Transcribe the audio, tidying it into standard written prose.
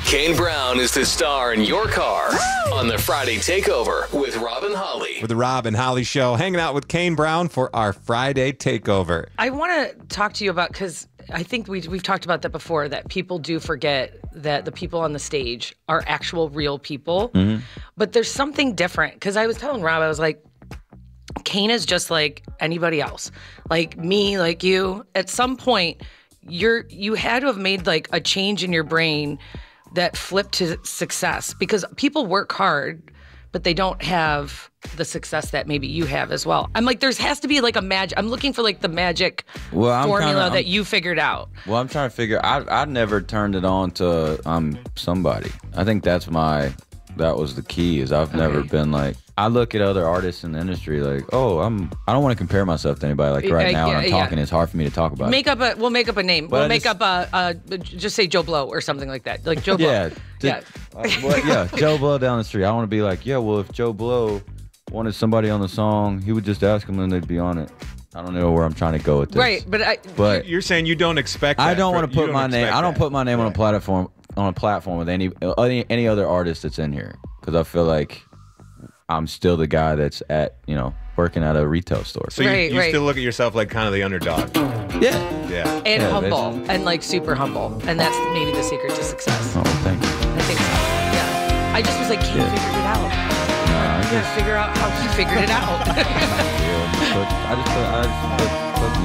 Kane Brown is the star in your car on the Friday Takeover with Rob and Holly. For the Rob and Holly Show, hanging out with Kane Brown for our Friday Takeover. I want to talk to you about, because I think we've talked about that before, that people do forget that the people on the stage are actual real people. Mm-hmm. But there's something different, because I was telling Rob, I was like, Kane is just like anybody else. Like me, like you. At some point, you had to have made like a change in your brain that flipped to success, because people work hard, but they don't have the success that maybe you have as well. I'm like, has to be like a magic. I'm looking for like the magic formula that you figured out. Well, I'm trying to figure. I never turned it on to I'm somebody. I think that was the key. Is I've never been like. I look at other artists in the industry like, oh, I don't want to compare myself to anybody. Like right now, when I'm talking, it's hard for me to talk about. We'll make up a name. But just say Joe Blow or something like that. Like Joe Blow. Joe Blow down the street. I want to be like, yeah, well, if Joe Blow wanted somebody on the song, he would just ask them and they'd be on it. I don't know where I'm trying to go with this. Right, but you're saying you don't expect that. I don't want to put my name. I don't put my name on a platform with any other artist that's in here, because I feel like I'm still the guy that's working at a retail store. So you still look at yourself like kind of the underdog. Yeah. And humble, basically. And like super humble. And that's maybe the secret to success. Oh, thank you. I think so. Yeah. I just was like, Kane figured it out. I gotta figure out how he figured it out. I just put